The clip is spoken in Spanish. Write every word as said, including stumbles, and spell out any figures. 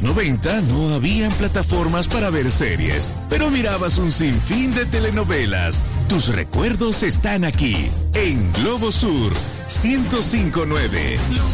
noventa no habían plataformas para ver series, pero mirabas un sinfín de telenovelas. Tus recuerdos están aquí, en Globo Sur ciento cinco punto nueve.